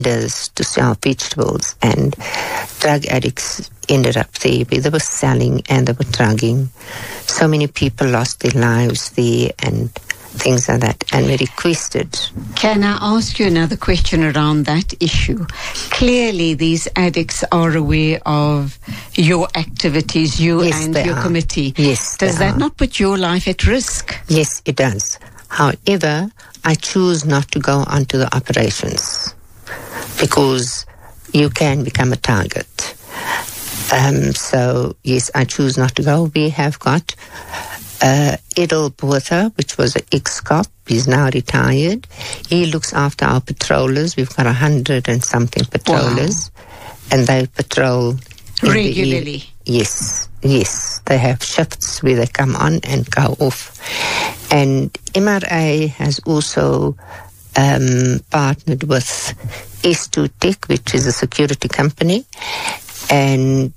to sell vegetables, and drug addicts ended up there where they were selling and they were drugging. So many people lost their lives there and things like that, and we requested. Can I ask you another question around that issue? Clearly, these addicts are aware of your activities, Yes, and they your are. committee. Yes, Does they that are. not put your life at risk? Yes, it does. However, I choose not to go onto the operations because you can become a target. So, yes, I choose not to go. We have got Edel Botha, which was an ex-cop. He's now retired. He looks after our patrollers. We've got 100 and something patrollers. Wow. And they patrol regularly. Yes. They have shifts where they come on and go off. And MRA has also partnered with S2 Tech, which is a security company. And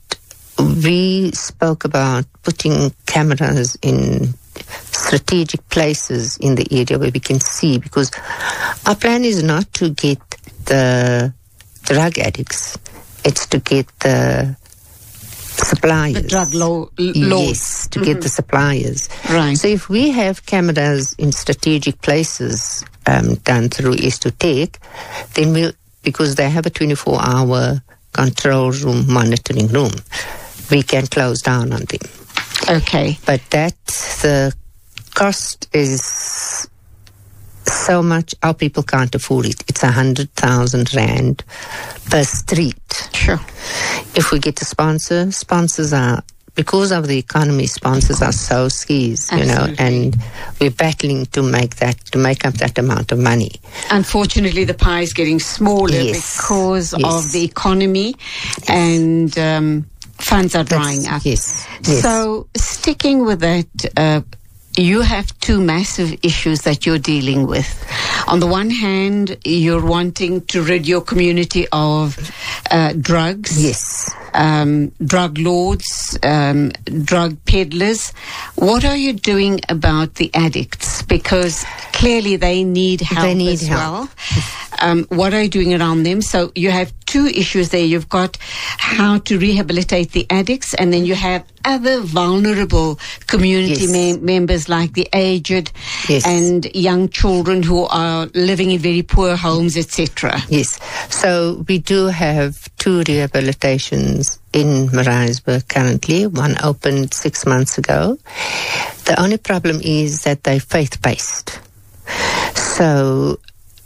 we spoke about putting cameras in strategic places in the area where we can see, because our plan is not to get the drug addicts, it's to get the suppliers. The drug lords. Yes, to get the suppliers. Right. So if we have cameras in strategic places done through S2 Tech, then because they have a 24-hour control room, monitoring room, we can close down on them. Okay. But the cost is so much, our people can't afford it. It's 100,000 rand per street. Sure. If we get a sponsors are, because of the economy, sponsors are so scarce, and we're battling to make up that amount of money. Unfortunately, the pie is getting smaller because of the economy, and funds are drying up. Yes. So, sticking with that, you have two massive issues that you're dealing with. On the one hand, you're wanting to rid your community of drugs. Yes. Drug lords, drug peddlers. What are you doing about the addicts? Because clearly they need help as well. What are you doing around them? So you have two issues there. You've got how to rehabilitate the addicts, and then you have other vulnerable community members like the aged and young children who are living in very poor homes, etc. Yes. So we do have two rehabilitations in Maritzburg currently. One opened 6 months ago. The only problem is that they're faith-based. So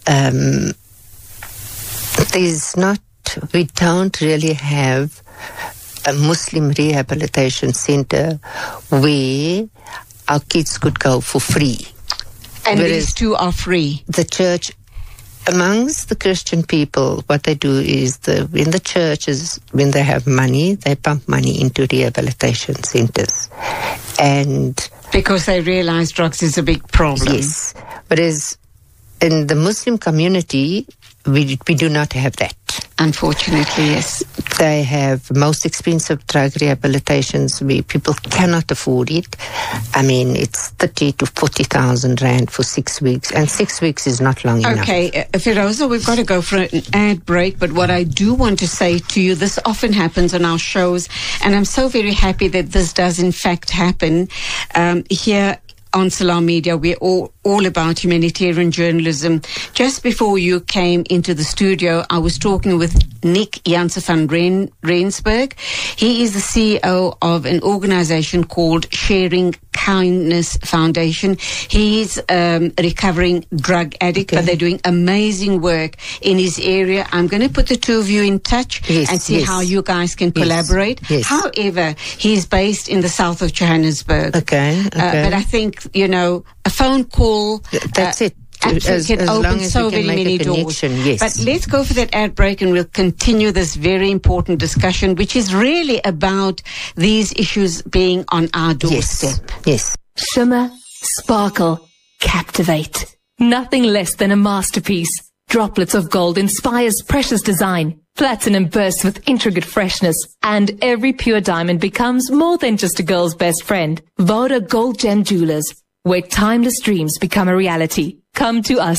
we don't really have a Muslim rehabilitation center where our kids could go for free. And these two are free? The church, amongst the Christian people, what they do is in the churches, when they have money, they pump money into rehabilitation centers. And because they realize drugs is a big problem. Yes. Whereas in the Muslim community, we do not have that. Unfortunately, yes. They have most expensive drug rehabilitations where people cannot afford it. I mean, it's 30 to 40,000 rand for 6 weeks, and 6 weeks is not long enough. Okay, Firoza, we've got to go for an ad break, but what I do want to say to you, this often happens on our shows, and I'm so very happy that this does in fact happen here on Salam Media. We're all about humanitarian journalism. Just before you came into the studio, I was talking with Nick Janse van Rensburg. He is the CEO of an organization called Sharing Kindness Foundation. He's a recovering drug addict, but they're doing amazing work in his area. I'm going to put the two of you in touch and see how you guys can collaborate. Yes. However, he's based in the south of Johannesburg. Okay. But I think, a phone call. That's it. Can open so very many doors. Yes. But let's go for that ad break and we'll continue this very important discussion, which is really about these issues being on our doorstep. Yes. Shimmer, sparkle, captivate. Nothing less than a masterpiece. Droplets of gold inspires precious design. Platinum bursts with intricate freshness, and every pure diamond becomes more than just a girl's best friend. Voda Gold Gem Jewelers, where timeless dreams become a reality. Come to us.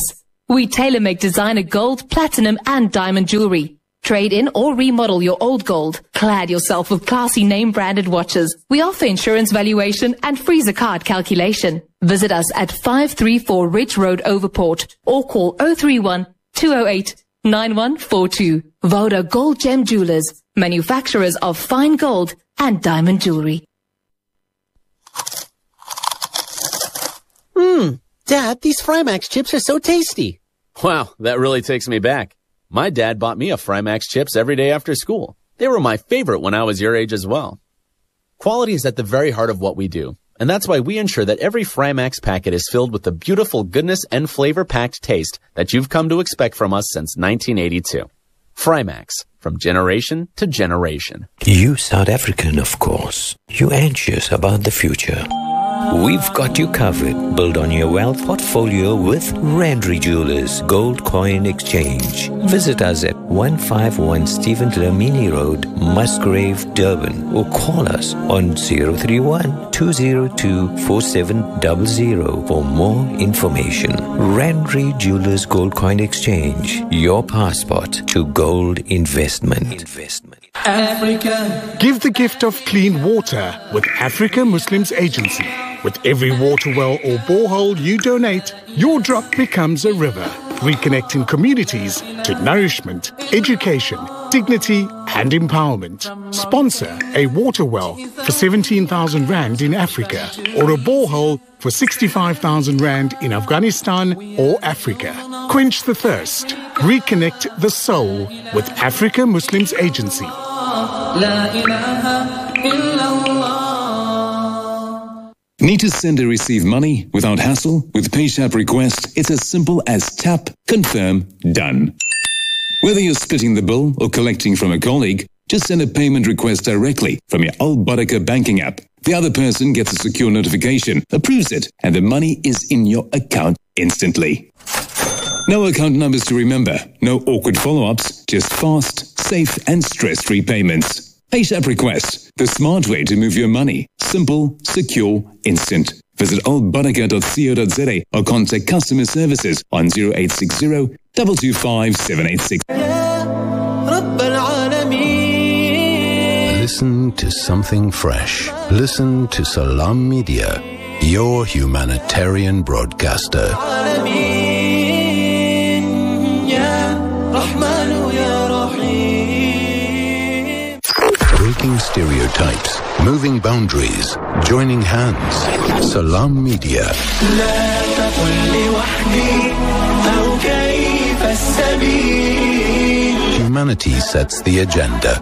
We tailor-make designer gold, platinum and diamond jewelry. Trade in or remodel your old gold. Clad yourself with classy name-branded watches. We offer insurance valuation and freezer card calculation. Visit us at 534 Ridge Road, Overport, or call 031 208 9142. Voda Gold Gem Jewelers, manufacturers of fine gold and diamond jewelry. Dad, these Frymax chips are so tasty. Wow, that really takes me back. My dad bought me a Frymax chips every day after school. They were my favorite when I was your age as well. Quality is at the very heart of what we do, and that's why we ensure that every Frymax packet is filled with the beautiful goodness and flavor-packed taste that you've come to expect from us since 1982. Frymax, from generation to generation. You South African, of course. You anxious about the future. We've got you covered. Build on your wealth portfolio with Randry Jewelers Gold Coin Exchange. Visit us at 151 Stephen Dlamini Road, Musgrave, Durban, or call us on 031-202-4700 for more information. Randry Jewelers Gold Coin Exchange, your passport to gold investment. Africa. Give the gift of clean water with Africa Muslims Agency. With every water well or borehole you donate, your drop becomes a river, reconnecting communities to nourishment, education, dignity and empowerment. Sponsor a water well for 17,000 Rand in Africa or a borehole for 65,000 Rand in Afghanistan or Africa. Quench the thirst. Reconnect the soul with Africa Muslims Agency. Need to send or receive money without hassle? With PayShap Request, it's as simple as tap, confirm, done. Whether you're splitting the bill or collecting from a colleague, just send a payment request directly from your Al Baraka banking app. The other person gets a secure notification, approves it, and the money is in your account instantly. No account numbers to remember, no awkward follow-ups, just fast, safe, and stress-free payments. PayShap Request, the smart way to move your money. Simple, secure, instant. Visit albaraka.co.za or contact customer services on 0860 225 786. Listen to something fresh. Listen to Salam Media, your humanitarian broadcaster. Breaking stereotypes, moving boundaries, joining hands. Salam Media. Humanity sets the agenda.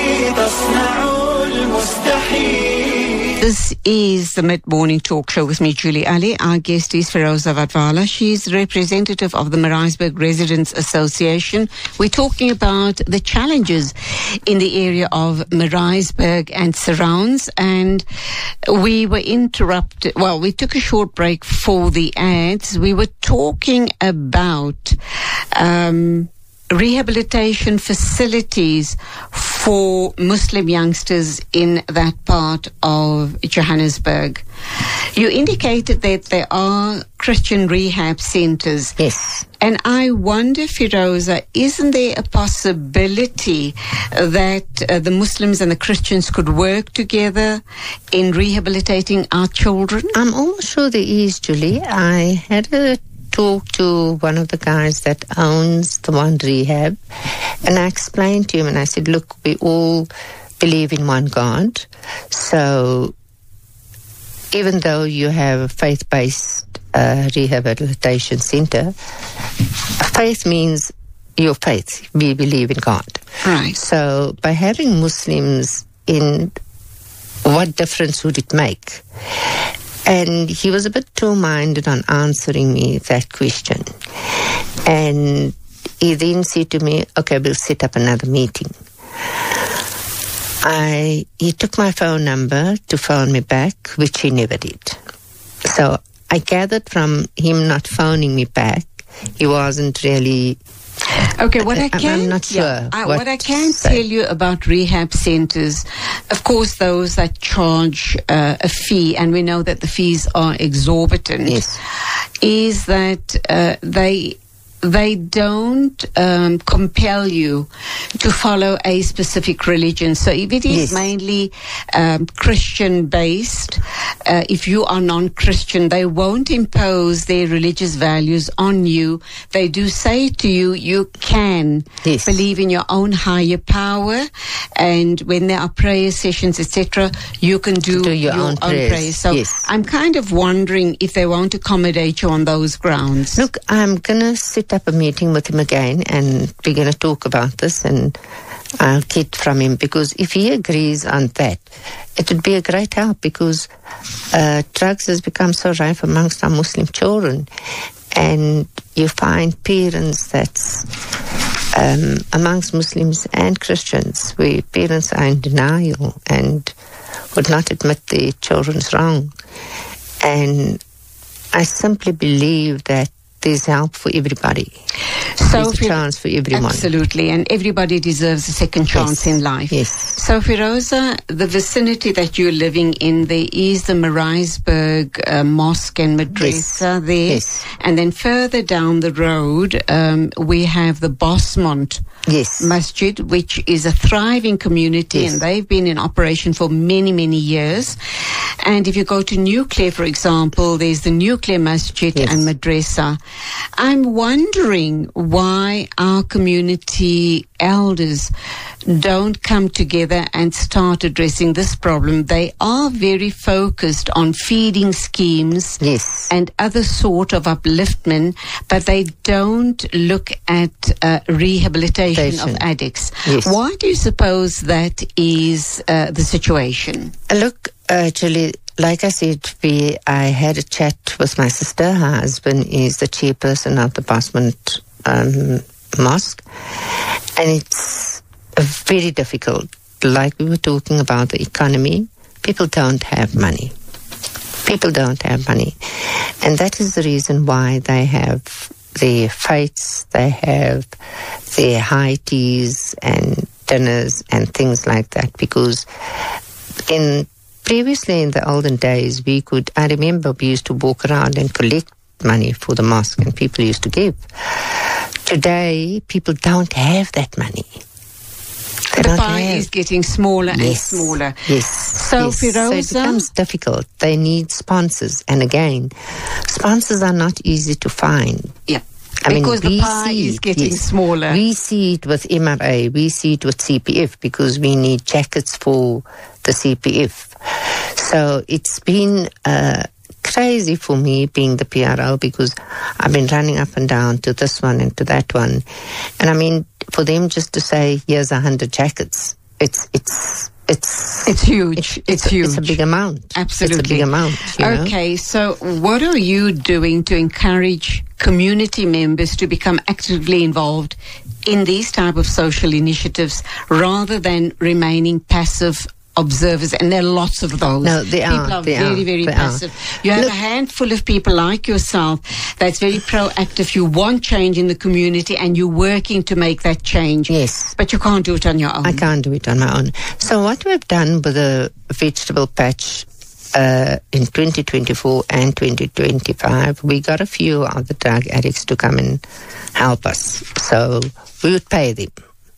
This is the Mid-Morning Talk Show with me, Julie Ali. Our guest is Feroza Vatvala. She's representative of the Maritzburg Residents Association. We're talking about the challenges in the area of Maritzburg and surrounds. And we were interrupted. Well, we took a short break for the ads. We were talking about rehabilitation facilities for Muslim youngsters in that part of Johannesburg. You indicated that there are Christian rehab centers. Yes. And I wonder, Feroza, isn't there a possibility that the Muslims and the Christians could work together in rehabilitating our children? I'm almost sure there is, Julie. I had a talk to one of the guys that owns the one rehab, and I explained to him, and I said, look, we all believe in one God, so even though you have a faith-based rehabilitation center, faith means your faith. We believe in God. Right. So by having Muslims in, what difference would it make? And he was a bit two-minded on answering me that question. And he then said to me, okay, we'll set up another meeting. He took my phone number to phone me back, which he never did. So I gathered from him not phoning me back, he wasn't really... Okay, what I can, I'm not sure. What I can tell you about rehab centers, of course, those that charge a fee, and we know that the fees are exorbitant, yes, is that they they don't compel you to follow a specific religion. So if it is mainly Christian-based, if you are non-Christian, they won't impose their religious values on you. They do say to you, you can believe in your own higher power, and when there are prayer sessions, etc., you can do your own prayers. So I'm kind of wondering if they won't accommodate you on those grounds. Look, I'm going to set up a meeting with him again, and we're going to talk about this, and I'll get from him, because if he agrees on that, it would be a great help, because drugs has become so rife amongst our Muslim children, and you find parents that's amongst Muslims and Christians, where parents are in denial and would not admit their children's wrong. And I simply believe that there's help for everybody. There's a chance for everyone. Absolutely, and everybody deserves a second chance in life. Yes. So, Firoza, the vicinity that you're living in, there is the Maritzburg Mosque and Madrasa there. Yes. And then further down the road, we have the Bosmont Masjid, which is a thriving community, and they've been in operation for many, many years. And if you go to Nuclear, for example, there's the Nuclear Masjid and Madrasa. I'm wondering why our community elders don't come together and start addressing this problem. They are very focused on feeding schemes and other sort of upliftment, but they don't look at rehabilitation of addicts. Why do you suppose that is the situation? Look, Julie, like I said, I had a chat with my sister. Her husband is the chairperson of the Bosmont Mosque, and it's very difficult. Like we were talking about the economy, people don't have money. People don't have money. And that is the reason why they have their fights, they have their high teas and dinners and things like that, because previously in the olden days, I remember we used to walk around and collect money for the mosque, and people used to give. Today, people don't have that money. The pie is getting smaller and smaller. So, Firoza, so it becomes difficult. They need sponsors. And again, sponsors are not easy to find. Because the pie is getting smaller. We see it with MRA, we see it with CPF, because we need jackets for the CPF. So it's been crazy for me being the PRO, because I've been running up and down to this one and to that one. And I mean, for them just to say, here's 100 jackets, it's huge. It's huge. It's a big amount. Absolutely. It's a big amount. Okay, so what are you doing to encourage community members to become actively involved in these type of social initiatives rather than remaining passive observers? And there are lots of those. No, people are very, very passive. You have a handful of people like yourself that's very proactive. You want change in the community and you're working to make that change. Yes. But you can't do it on your own. I can't do it on my own. So what we've done with the vegetable patch in 2024 and 2025, we got a few of the drug addicts to come and help us. So we would pay them.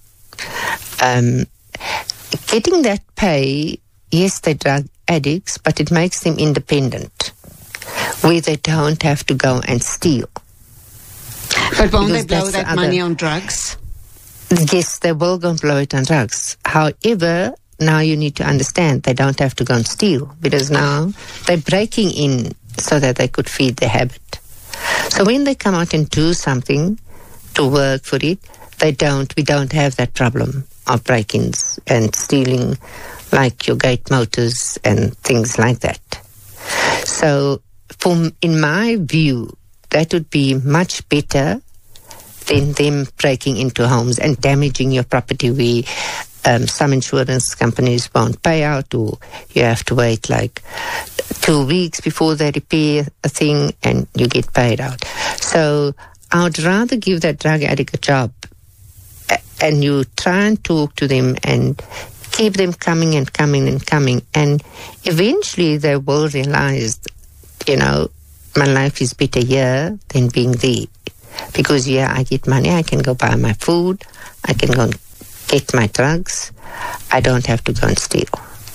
Getting that pay, yes, they're drug addicts, but it makes them independent, where they don't have to go and steal. But won't they blow that money on drugs? Yes, they will go and blow it on drugs. However, now you need to understand they don't have to go and steal, because now they're breaking in so that they could feed their habit. So when they come out and do something to work for it, we don't have that problem of break-ins and stealing, like your gate motors and things like that. So in my view, that would be much better than them breaking into homes and damaging your property, where some insurance companies won't pay out, or you have to wait like 2 weeks before they repair a thing and you get paid out. So I would rather give that drug addict a job, and you try and talk to them and keep them coming and coming and coming, and eventually they will realize, my life is better here than being there. Because here I get money, I can go buy my food, I can go and get my drugs. I don't have to go and steal.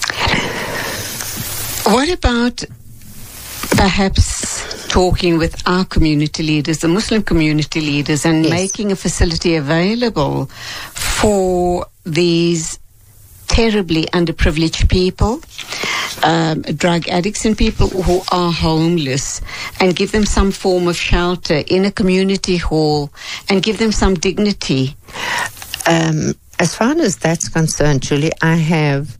What about perhaps talking with our community leaders, the Muslim community leaders, and making a facility available for these terribly underprivileged people, drug addicts and people who are homeless, and give them some form of shelter in a community hall and give them some dignity? As far as that's concerned, Julie, I have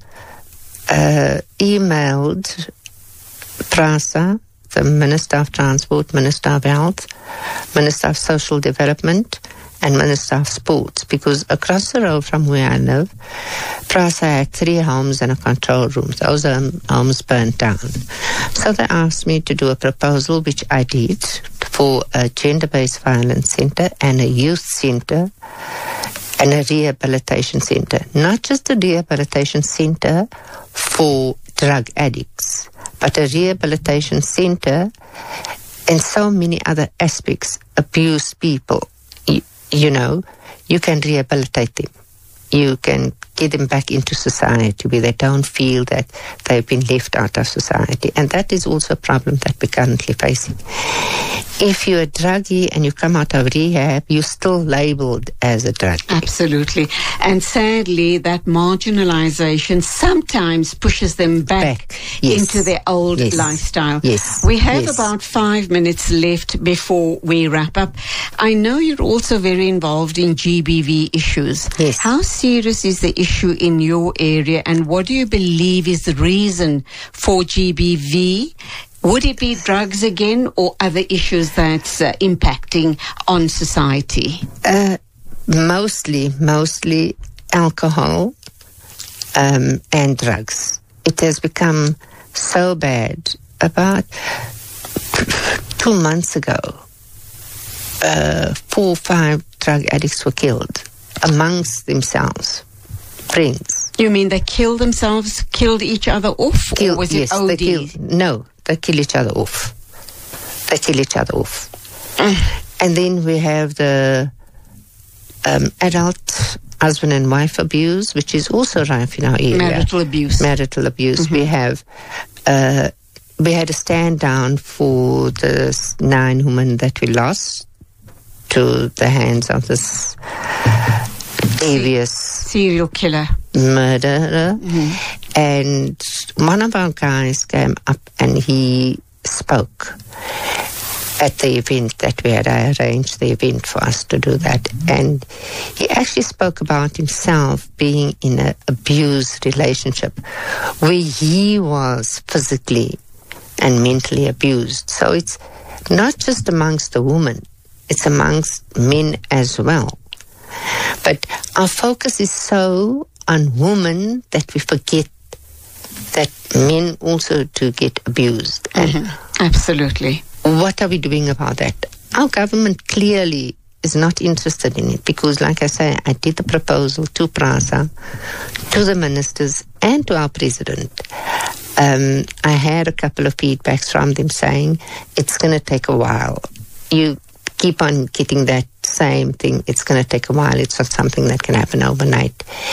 emailed PRASA, the Minister of Transport, Minister of Health, Minister of Social Development, and Minister of Sports, because across the road from where I live, PRASA had 3 homes and a control room. Those homes burnt down. So they asked me to do a proposal, which I did, for a gender-based violence center and a youth center and a rehabilitation center. Not just a rehabilitation center for drug addicts, but a rehabilitation center in so many other aspects. Abused people, you know, you can rehabilitate them. You can get them back into society where they don't feel that they've been left out of society. And that is also a problem that we're currently facing. If you're a druggie and you come out of rehab, you're still labeled as a druggie. Absolutely. And sadly, that marginalization sometimes pushes them back into their old lifestyle. Yes. We have about 5 minutes left before we wrap up. I know you're also very involved in GBV issues. Yes. How serious is the issue in your area, and what do you believe is the reason for GBV? Would it be drugs again, or other issues that's impacting on society? Mostly alcohol and drugs. It has become so bad. About 2 months ago, 4 or 5 drug addicts were killed amongst themselves, friends. You mean they killed themselves, killed each other off, or was it OD? They kill each other off. And then we have the adult husband and wife abuse, which is also rife in our area. Marital abuse. Mm-hmm. We had a stand down for the 9 women that we lost to the hands of this devious serial killer murderer. Mm-hmm. And one of our guys came up and he spoke at the event that we had arranged, the event for us to do that. And he actually spoke about himself being in an abused relationship where he was physically and mentally abused. So it's not just amongst the women, it's amongst men as well. But our focus is so on women that we forget that men also do get abused. And absolutely. What are we doing about that? Our government clearly is not interested in it because, like I say, I did the proposal to PRASA, to the ministers and to our president. I had a couple of feedbacks from them saying it's going to take a while. You keep on getting that same thing. It's going to take a while. It's not something that can happen overnight.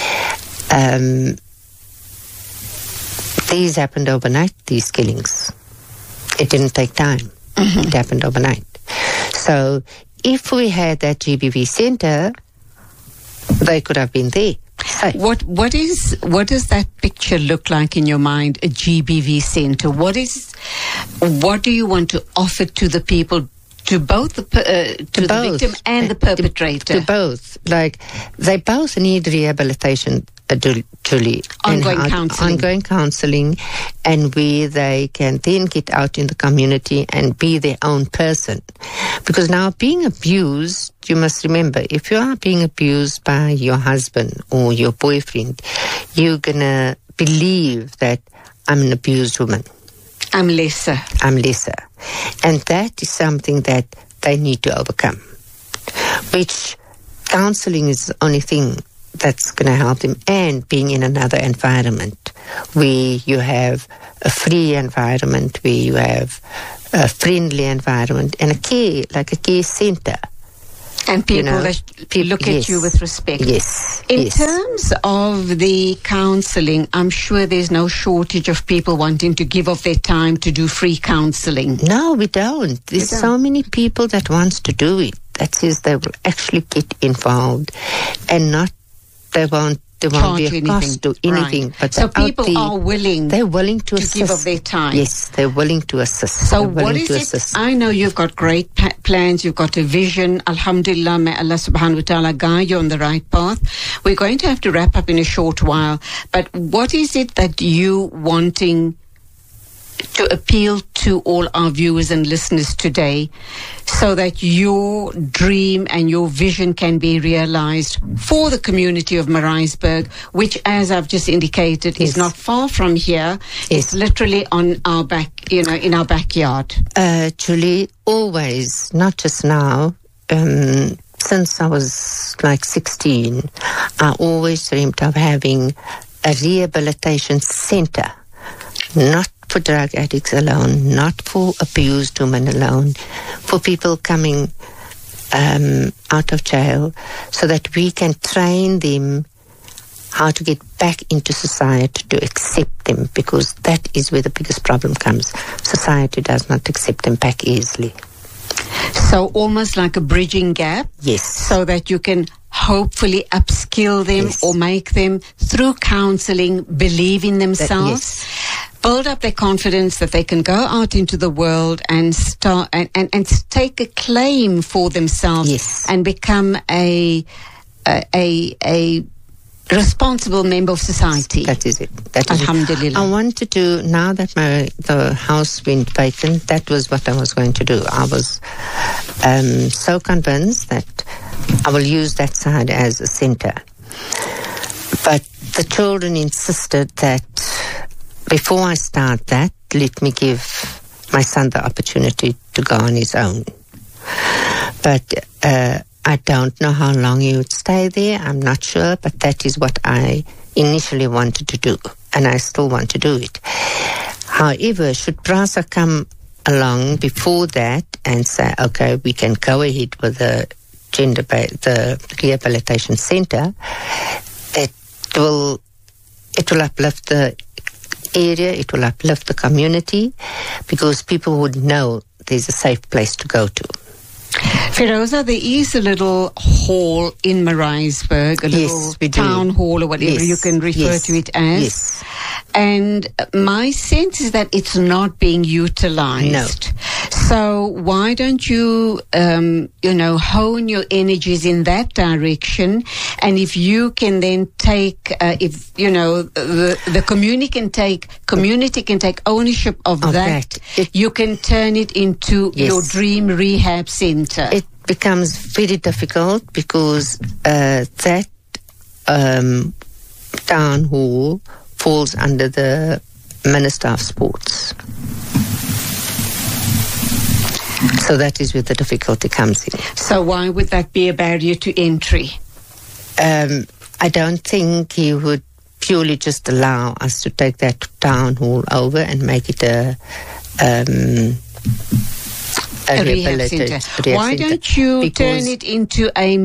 These happened overnight, these killings. It didn't take time. It happened overnight. So if we had that GBV center, they could have been there. What does that picture look like in your mind, a GBV center? What do you want to offer to the people, to both the victim and the perpetrator? To both. Like, they both need rehabilitation, Julie. Ongoing counseling, and where they can then get out in the community and be their own person. Because now, being abused, you must remember, if you are being abused by your husband or your boyfriend, you're going to believe that I'm an abused woman. I'm lesser. And that is something that they need to overcome. Which counseling is the only thing that's going to help them, and being in another environment where you have a free environment, where you have a friendly environment, and a care center And people that look at you with respect. Yes. In terms of the counselling, I'm sure there's no shortage of people wanting to give of their time to do free counselling. No, we don't. There's so many people that wants to do it. That says they will actually get involved and there won't be a cost to anything. Right. But so people are willing. They're willing to assist. Give of their time. Yes, they're willing to assist. So what is it? I know you've got great plans. You've got a vision. Alhamdulillah, may Allah subhanahu wa ta'ala guide you on the right path. We're going to have to wrap up in a short while. But what is it that you wanting to appeal to all our viewers and listeners today so that your dream and your vision can be realized for the community of Maritzburg, which, as I've just indicated, is not far from here. It's literally on our back, in our backyard. Julie, always, not just now, since I was like 16, I always dreamed of having a rehabilitation center, not for drug addicts alone, not for abused women alone, for people coming out of jail, so that we can train them how to get back into society, to accept them, because that is where the biggest problem comes. Society does not accept them back easily. So almost like a bridging gap? Yes. So that you can hopefully upskill them or make them, through counselling, believe in themselves. Build up their confidence that they can go out into the world and start and take a claim for themselves and become a responsible member of society. That is it. Alhamdulillah. I wanted to, now that the house went vacant, that was what I was going to do. I was so convinced that I will use that side as a centre. But the children insisted that before I start that, let me give my son the opportunity to go on his own. But I don't know how long he would stay there. I'm not sure, but that is what I initially wanted to do, and I still want to do it. However, should PRASA come along before that and say, okay, we can go ahead with the rehabilitation centre, it will uplift the area, it will uplift the community, because people would know there's a safe place to go to. Firoza, there is a little hall in Maritzburg, a little town hall or whatever you can refer to it as. Yes. And my sense is that it's not being utilized. No. So why don't you, hone your energies in that direction? And if you can then take, the community can take ownership of that, you can turn it into your dream rehab center. It becomes very difficult because that town hall falls under the Minister of Sports. So that is where the difficulty comes in. So why would that be a barrier to entry? I don't think he would purely just allow us to take that town hall over and make it a rehab center. Why don't you turn it into a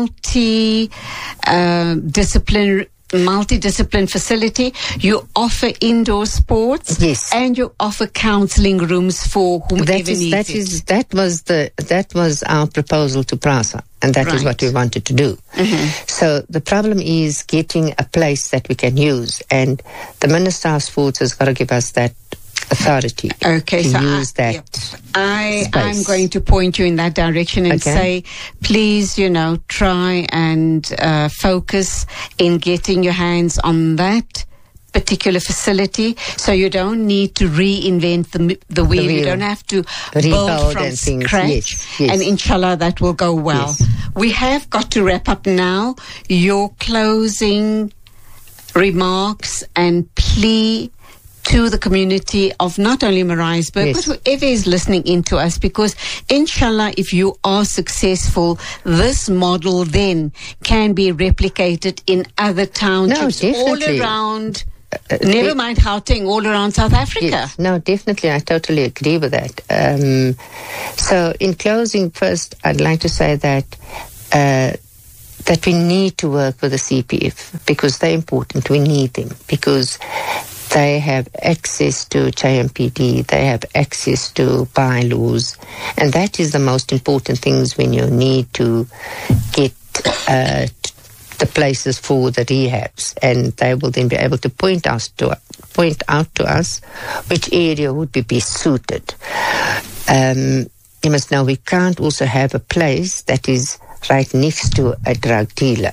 multidiscipline facility? You offer indoor sports, and you offer counselling rooms for whomever needs it. That was our proposal to PRASA, and that is what we wanted to do. So the problem is getting a place that we can use, and the Minister of Sports has got to give us that authority to use that. I'm going to point you in that direction and say, please, try and focus in getting your hands on that particular facility, so you don't need to reinvent the wheel. You don't have to build from scratch. And inshallah, that will go well. We have got to wrap up now. Your closing remarks and plea to the community of not only Maritzburg, but whoever is listening into us, because inshallah, if you are successful, this model then can be replicated in other townships all around Never mind Gauteng, all around South Africa. Yes, no, definitely, I totally agree with that. So in closing, first, I'd like to say that that we need to work with the CPF because they're important. We need them because they have access to JMPD, they have access to bylaws, and that is the most important things when you need to get the places for the rehabs, and they will then be able to point out to us which area would be best suited. You must know we can't also have a place that is right next to a drug dealer.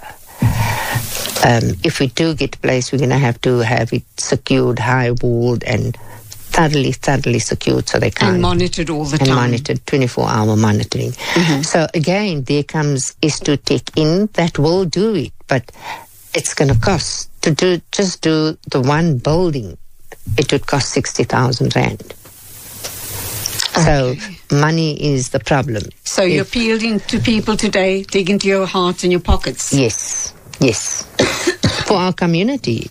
If we do get a place, we're going to have it secured, high-walled, and thoroughly secured so they can't... And monitored all the time. And monitored, 24-hour monitoring. Mm-hmm. So again, there comes S2 Tech in that will do it, but it's going to cost to do the one building. It would cost 60,000 rand. Okay. So money is the problem. So you're appealing to people today, dig into your hearts and your pockets. Yes. For our community,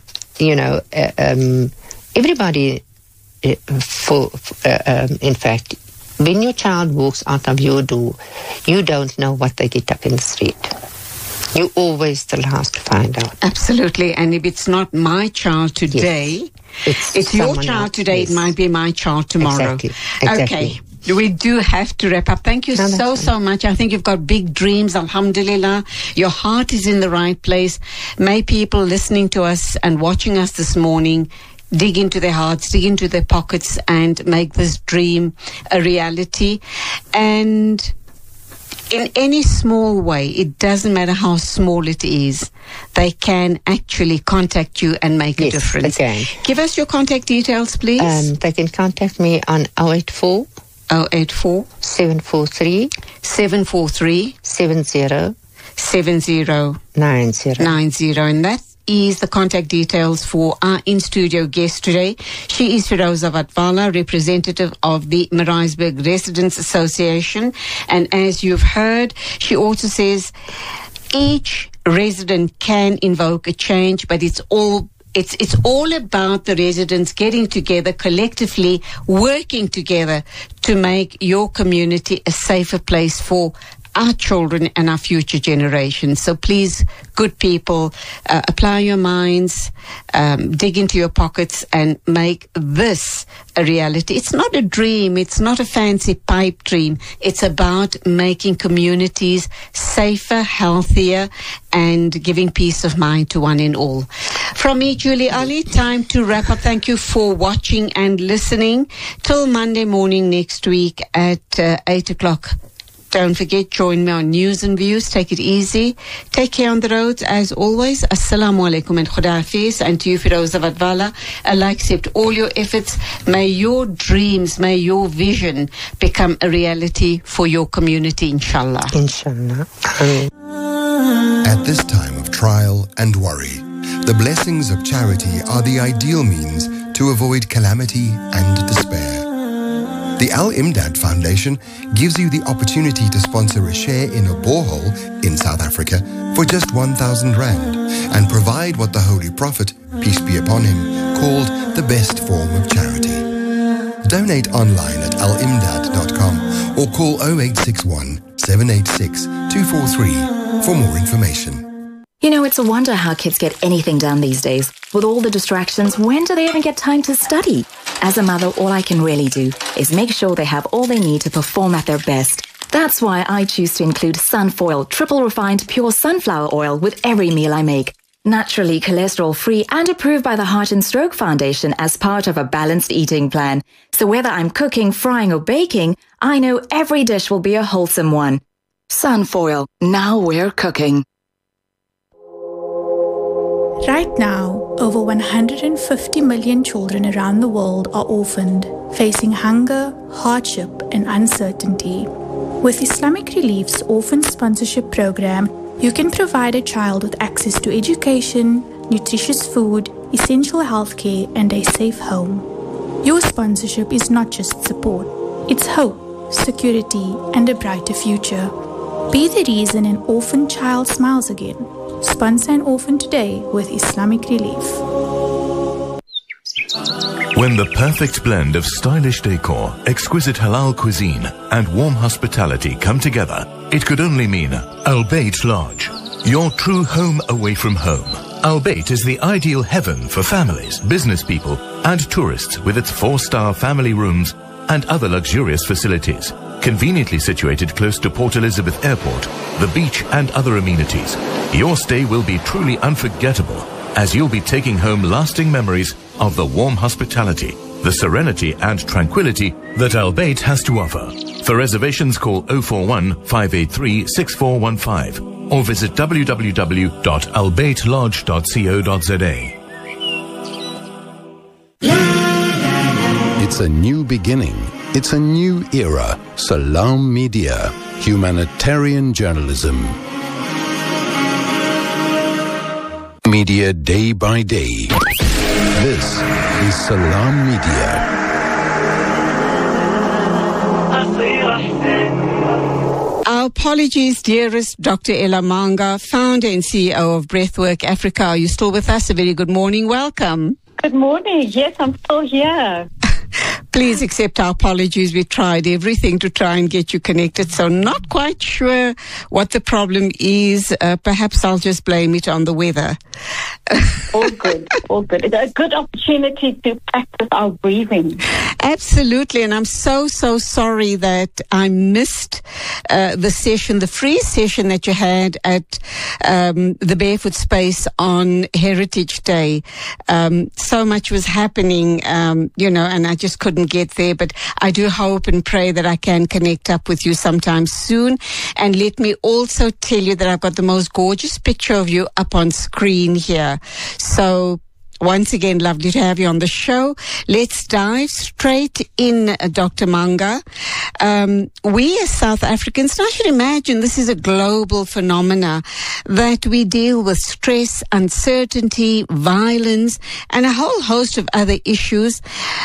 everybody, in fact, when your child walks out of your door, you don't know what they get up in the street. You always the last to find out. Absolutely. And if it's not my child today, yes. it's your child today, yes. It might be my child tomorrow. Exactly. Okay. We do have to wrap up. Thank you so much. I think you've got big dreams, alhamdulillah. Your heart is in the right place. May people listening to us and watching us this morning dig into their hearts, dig into their pockets, and make this dream a reality. And in any small way, it doesn't matter how small it is, they can actually contact you and make a difference. They can. Give us your contact details, please. They can contact me on 084 743 7090. And that is the contact details for our in-studio guest today. She is Firoza Vatvala, representative of the Maritzburg Residents Association. And as you've heard, she also says each resident can invoke a change, but it's all about the residents getting together collectively, working together to make your community a safer place for our children and our future generations. So please, good people, apply your minds, dig into your pockets and make this a reality. It's not a dream. It's not a fancy pipe dream. It's about making communities safer, healthier, and giving peace of mind to one and all. From me, Julie Ali, time to wrap up. Thank you for watching and listening. Till Monday morning next week at 8 o'clock. Don't forget, join me on News and Views. Take it easy. Take care on the roads. As always, Assalamu alaikum and Khuda Hafiz. And to you, Firoza Vatvala, Allah accept all your efforts. May your dreams, may your vision become a reality for your community, inshallah. Inshallah. At this time of trial and worry, the blessings of charity are the ideal means to avoid calamity and despair. The Al-Imdad Foundation gives you the opportunity to sponsor a share in a borehole in South Africa for just 1,000 rand and provide what the Holy Prophet, peace be upon him, called the best form of charity. Donate online at alimdad.com or call 0861 786 243 for more information. You know, it's a wonder how kids get anything done these days. With all the distractions, when do they even get time to study? As a mother, all I can really do is make sure they have all they need to perform at their best. That's why I choose to include Sunfoil triple refined pure sunflower oil with every meal I make. Naturally cholesterol-free and approved by the Heart and Stroke Foundation as part of a balanced eating plan. So whether I'm cooking, frying or baking, I know every dish will be a wholesome one. Sunfoil, now we're cooking. Right now, over 150 million children around the world are orphaned, facing hunger, hardship, and uncertainty. With Islamic Relief's Orphan Sponsorship Program, you can provide a child with access to education, nutritious food, essential healthcare, and a safe home. Your sponsorship is not just support, it's hope, security, and a brighter future. Be the reason an orphan child smiles again. Sponsor an orphan today with Islamic Relief. When the perfect blend of stylish decor, exquisite halal cuisine, and warm hospitality come together, it could only mean Al Bayt Lodge, your true home away from home. Al Bayt is the ideal heaven for families, business people, and tourists with its 4-star family rooms and other luxurious facilities. Conveniently situated close to Port Elizabeth Airport, the beach, and other amenities, your stay will be truly unforgettable, as you'll be taking home lasting memories of the warm hospitality, the serenity and tranquility that Al Bayt has to offer. For reservations, call 041 583 6415 or visit www.albaytlodge.co.za. It's a new beginning. It's a new era. Salam Media. Humanitarian journalism. Media day by day. This is Salam Media. Our apologies, dearest Dr. Ella Manga, founder and CEO of Breathwork Africa. Are you still with us? A very good morning. Welcome. Good morning. Yes, I'm still here. Please accept our apologies. We tried everything to try and get you connected, so not quite sure what the problem is. Perhaps I'll just blame it on the weather. All good, all good. It's a good opportunity to practice our breathing. Absolutely, and I'm so sorry that I missed the session, the free session that you had at the Barefoot Space on Heritage Day. So much was happening, and I just couldn't get there, but I do hope and pray that I can connect up with you sometime soon. And let me also tell you that I've got the most gorgeous picture of you up on screen here. So once again, lovely to have you on the show. Let's dive straight in, Dr. Manga. We as South Africans, and I should imagine this is a global phenomena, that we deal with stress, uncertainty, violence, and a whole host of other issues,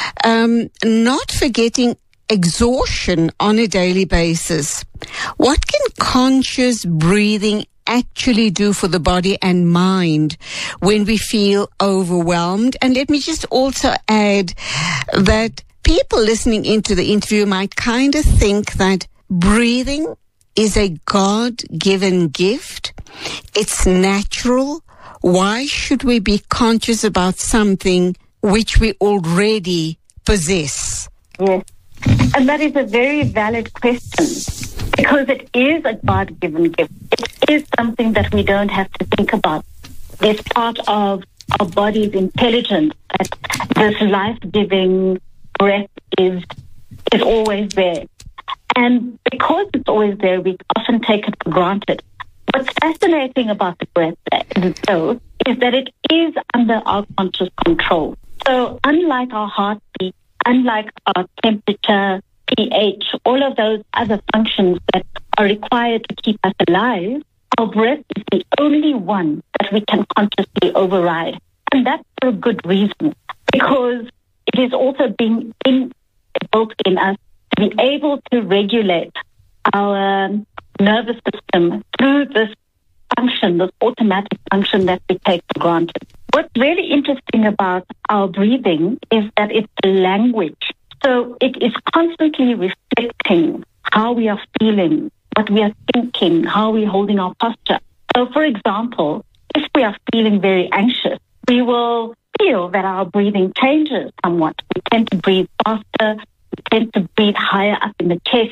not forgetting exhaustion on a daily basis. What can conscious breathing actually do for the body and mind when we feel overwhelmed? And let me just also add that people listening into the interview might kind of think that breathing is a God-given gift. It's natural. Why should we be conscious about something which we already possess? Yes, and that is a very valid question, because it is a God-given gift. It is something that we don't have to think about. It's part of our body's intelligence that this life-giving breath is always there. And because it's always there, we often take it for granted. What's fascinating about the breath, though, is that it is under our conscious control. So unlike our heartbeat, unlike our temperature, pH, all of those other functions that are required to keep us alive, our breath is the only one that we can consciously override. And that's for a good reason, because it is also being built in us to be able to regulate our nervous system through this function, this automatic function that we take for granted. What's really interesting about our breathing is that it's a language. So it is constantly reflecting how we are feeling, what we are thinking, how we're holding our posture. So, for example, if we are feeling very anxious, we will feel that our breathing changes somewhat. We tend to breathe faster, we tend to breathe higher up in the chest.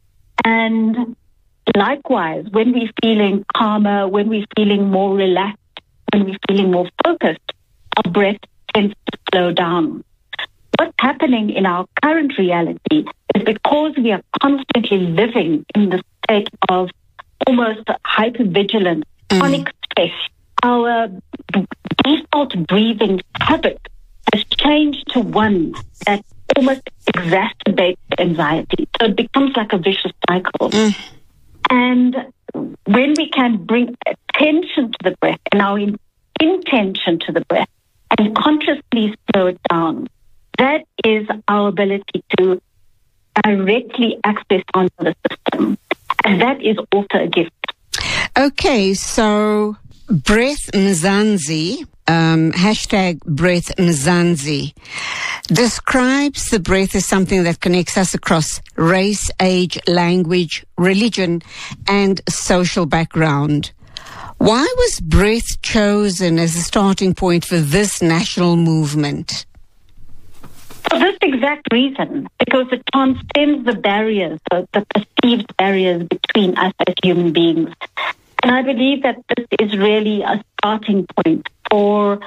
And likewise, when we're feeling calmer, when we're feeling more relaxed, when we're feeling more focused, our breath tends to slow down. What's happening in our current reality is because we are constantly living in the state of almost hypervigilance, chronic stress, our default breathing habit has changed to one that almost exacerbates anxiety. So it becomes like a vicious cycle. And when we can bring attention to the breath and our intention to the breath and consciously slow it down, that is our ability to directly access onto the system. And that is also a gift. Okay, so Breath Mzansi, hashtag Breath Mzansi. describes the breath as something that connects us across race, age, language, religion, and social background. Why was breath chosen as a starting point for this national movement? For this exact reason, because it transcends the barriers, the perceived barriers between us as human beings. And I believe that this is really a starting point for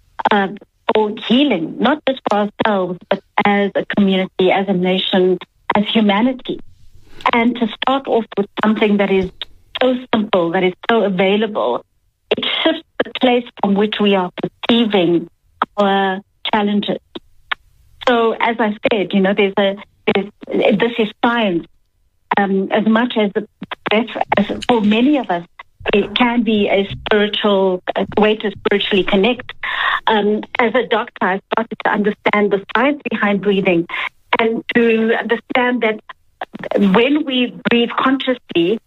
healing, not just for ourselves, but as a community, as a nation, as humanity. And to start off with something that is so simple, that is so available, it shifts the place from which we are perceiving our challenges. So, as I said, this is science. As much as the breath, as for many of us, it can be a way to spiritually connect. As a doctor, I started to understand the science behind breathing and to understand that when we breathe consciously,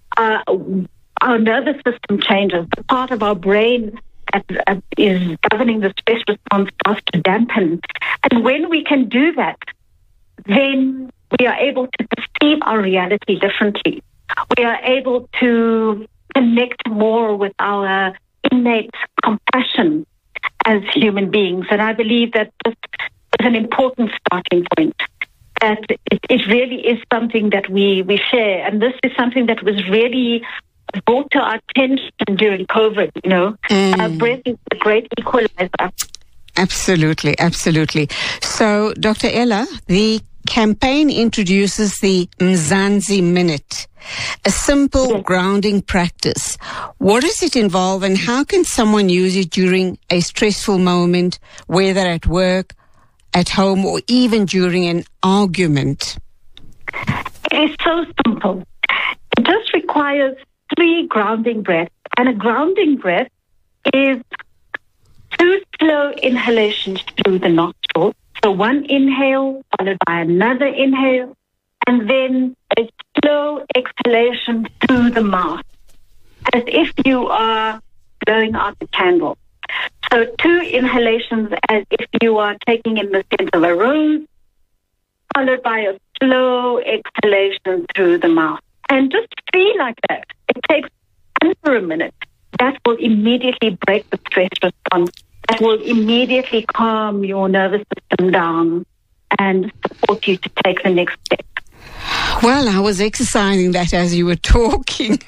our nervous system changes. The part of our brain that is governing the stress response starts to dampen. And when we can do that, then we are able to perceive our reality differently. We are able to connect more with our innate compassion as human beings. And I believe that this is an important starting point, that it really is something that we share. And this is something that was really brought to our attention during COVID, breath is a great equalizer. Absolutely, absolutely. So, Dr. Ella, the campaign introduces the Mzansi Minute, a simple grounding practice. What does it involve, and how can someone use it during a stressful moment, whether at work, at home, or even during an argument? It is so simple. It just requires 3 grounding breaths. And a grounding breath is 2 slow inhalations through the nostrils. So 1 inhale followed by another inhale, and then a slow exhalation through the mouth, as if you are blowing out the candle. So 2 inhalations as if you are taking in the scent of a rose, followed by a slow exhalation through the mouth. And just feel like that. It takes under a minute. That will immediately break the stress response. That will immediately calm your nervous system down and support you to take the next step. Well, I was exercising that as you were talking.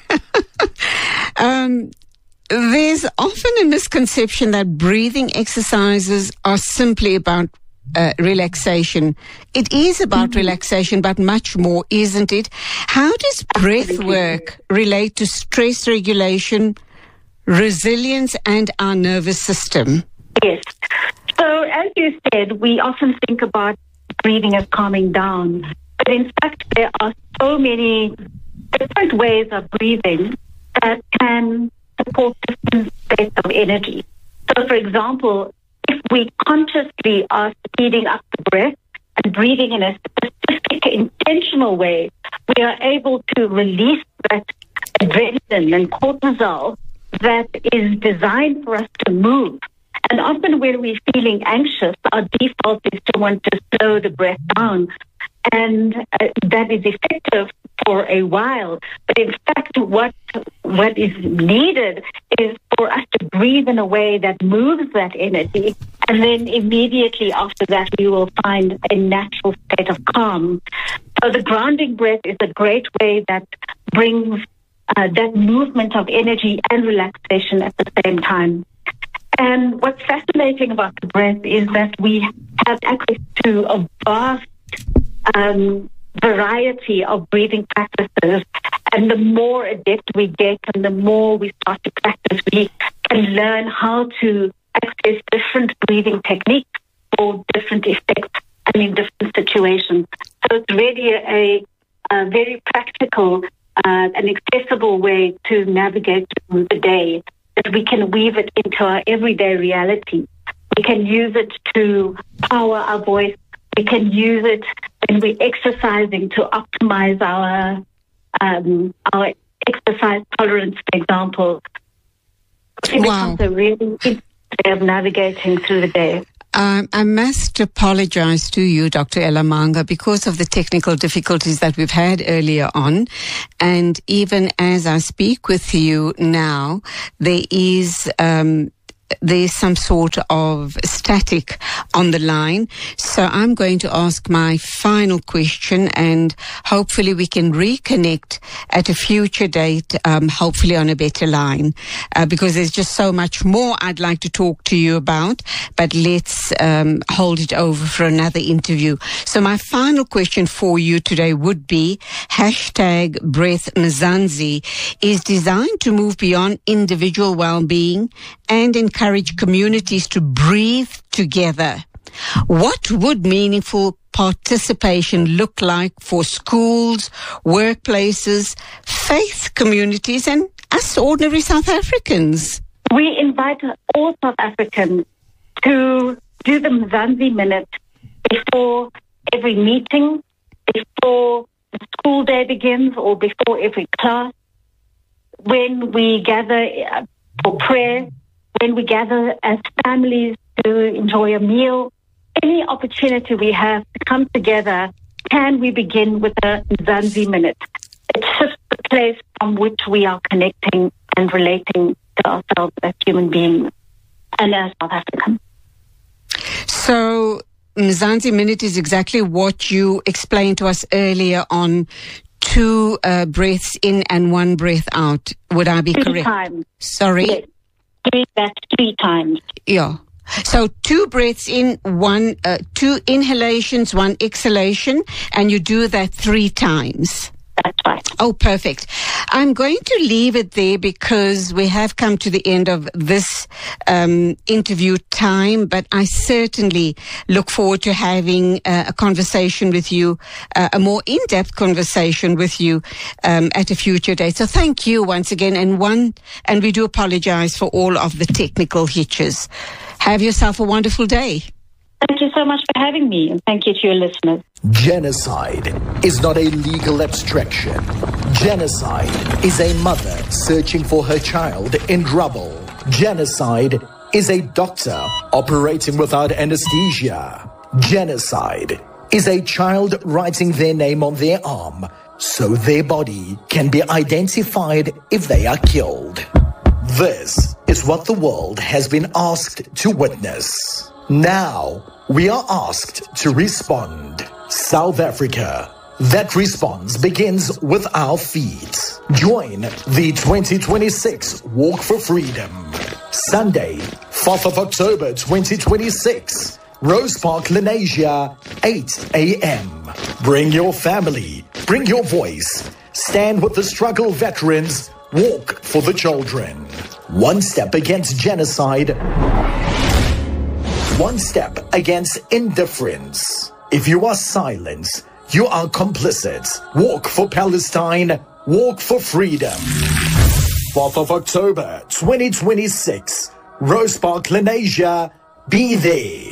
There's often a misconception that breathing exercises are simply about relaxation. It is about relaxation, but much more, isn't it? How does breath work relate to stress regulation, resilience, and our nervous system? Yes. So, as you said, we often think about breathing as calming down. But in fact, there are so many different ways of breathing that can support different states of energy. So, for example, if we consciously are speeding up the breath and breathing in a specific, intentional way, we are able to release that adrenaline and cortisol that is designed for us to move. And often when we're feeling anxious, our default is to want to slow the breath down. And that is effective for a while. But in fact, what is needed is for us to breathe in a way that moves that energy. And then immediately after that, we will find a natural state of calm. So the grounding breath is a great way that brings that movement of energy and relaxation at the same time. And what's fascinating about the breath is that we have access to a vast variety of breathing practices. And the more adept we get and the more we start to practice, we can learn how to access different breathing techniques for different effects and in different situations. So it's really a very practical and accessible way to navigate through the day, that we can weave it into our everyday reality. We can use it to power our voice. We can use it when we're exercising to optimize our exercise tolerance, for example. It becomes a really easy way of navigating through the day. I must apologize to you, Dr. Elamanga, because of the technical difficulties that we've had earlier on. And even as I speak with you now, there's some sort of static on the line. So I'm going to ask my final question, and hopefully we can reconnect at a future date, hopefully on a better line, because there's just so much more I'd like to talk to you about, but let's hold it over for another interview. So my final question for you today would be #Breath Mzansi is designed to move beyond individual well-being and encourage communities to breathe together. What would meaningful participation look like for schools, workplaces, faith communities, and us ordinary South Africans? We invite all South Africans to do the Mzansi Minute before every meeting, before the school day begins, or before every class, when we gather for prayer, when we gather as families to enjoy a meal. Any opportunity we have to come together, can we begin with a Mzansi Minute? It's just the place from which we are connecting and relating to ourselves as human beings and as South Africans. So Mzansi Minute is exactly what you explained to us earlier on, 2 breaths in and 1 breath out. Would I be 3 correct? times. Sorry? Yes. That's 3 times. Yeah. So 2 breaths in, 2 inhalations, 1 exhalation, and you do that 3 times. That's right. Oh, perfect. I'm going to leave it there because we have come to the end of this interview time, but I certainly look forward to having a conversation with you, a more in-depth conversation with you at a future date. So thank you once again, and we do apologize for all of the technical hitches. Have yourself a wonderful day. Thank you so much for having me, and thank you to your listeners. Genocide is not a legal abstraction. Genocide is a mother searching for her child in rubble. Genocide is a doctor operating without anesthesia. Genocide is a child writing their name on their arm so their body can be identified if they are killed. This is what the world has been asked to witness. Now, we are asked to respond. South Africa. That response begins with our feet. Join the 2026 Walk for Freedom. Sunday, 4th of October 2026. Rose Park, Lenasia, 8 a.m. Bring your family. Bring your voice. Stand with the struggle veterans. Walk for the children. One step against genocide. One step against indifference. If you are silent, you are complicit. Walk for Palestine. Walk for freedom. 4th of October 2026. Rose Park, Lenasia. Be there.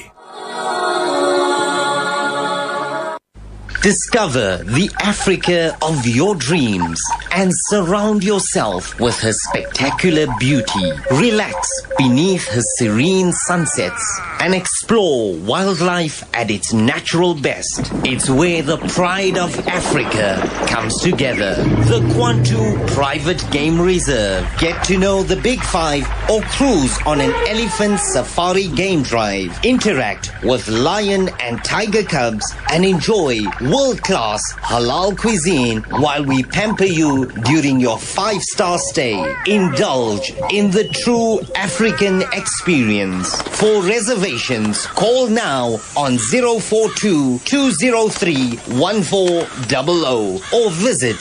Discover the Africa of your dreams and surround yourself with her spectacular beauty. Relax beneath her serene sunsets and explore wildlife at its natural best. It's where the pride of Africa comes together. The Kwantu Private Game Reserve. Get to know the Big Five or cruise on an elephant safari game drive. Interact with lion and tiger cubs and enjoy world-class halal cuisine while we pamper you during your 5-star stay. Indulge in the true African experience. For reservations, call now on 042-203-1400 or visit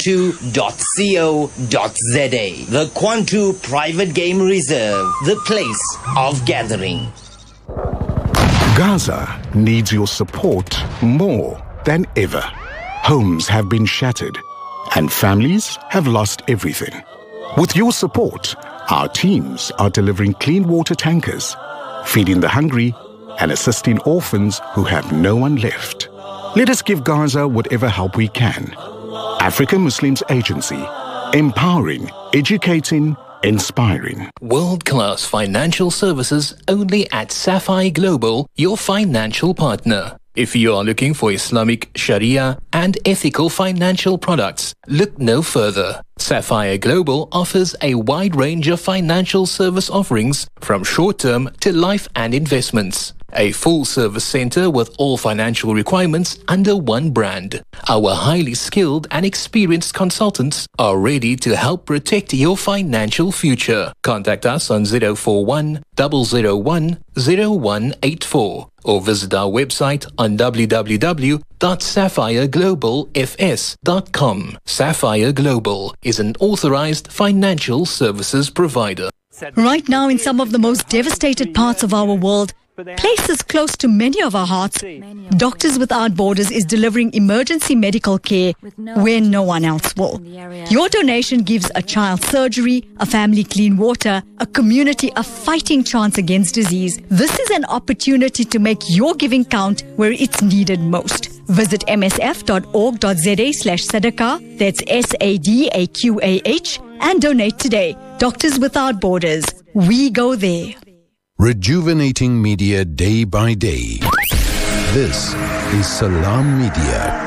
kwantu.co.za. The Kwantu Private Game Reserve, the place of gathering. Gaza needs your support more than ever. Homes have been shattered and families have lost everything. With your support, our teams are delivering clean water tankers, feeding the hungry and assisting orphans who have no one left. Let us give Gaza whatever help we can. African Muslims Agency, empowering, educating Inspiring. World-class financial services only at Sapphire Global, your financial partner. If you are looking for Islamic, Sharia and ethical financial products, look no further. Sapphire Global offers a wide range of financial service offerings from short-term to life and investments. A full-service center with all financial requirements under one brand. Our highly skilled and experienced consultants are ready to help protect your financial future. Contact us on 041 001 0184 or visit our website on www.sapphireglobalfs.com. Sapphire Global is an authorized financial services provider. Right now, in some of the most devastated parts of our world, places close to many of our hearts, Doctors Without Borders is delivering emergency medical care where no one else will. Your donation gives a child surgery, a family clean water, a community a fighting chance against disease. This is an opportunity to make your giving count where it's needed most. Visit msf.org.za/sadaqah, that's SADAQAH, and donate today. Doctors Without Borders. We go there. Rejuvenating media day by day. This is Salam Media.